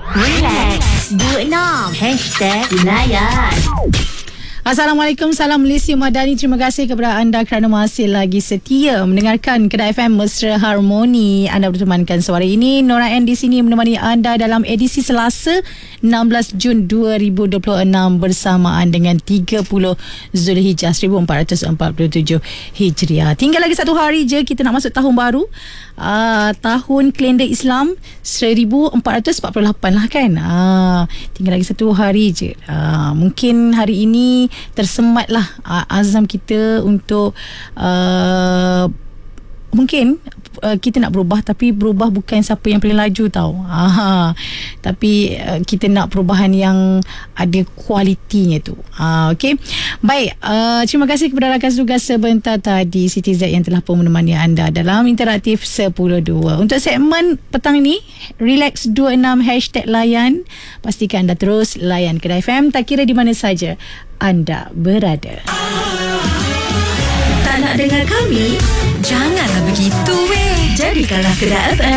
Relax 26 #Layan. Assalamualaikum, salam Malaysia Madani. Terima kasih kepada anda kerana masih lagi setia mendengarkan Kedai FM Mesra Harmoni. Anda bertemankan suara ini. Nora N di sini menemani anda dalam edisi Selasa 16 Jun 2026 bersamaan dengan 30 Zulhijjah 1447 Hijriah. Tinggal lagi satu hari je kita nak masuk tahun baru. Tahun kalender Islam 1448 lah kan. Tinggal lagi satu hari je. Mungkin hari ini tersematlah azam kita untuk mungkin kita nak berubah, tapi berubah bukan siapa yang paling laju tau. Tapi kita nak perubahan yang ada kualitinya tu. Okey. Baik, terima kasih kepada rakan tugas sebentar tadi Siti Z yang telah pun menemani anda dalam interaktif 10.2. Untuk segmen petang ini, Relax 26 #Layan. Pastikan anda terus layan Kedai FM tak kira di mana saja anda berada. Tak nak dengar kami? Janganlah begitu weh. Jadikanlah Kedai FM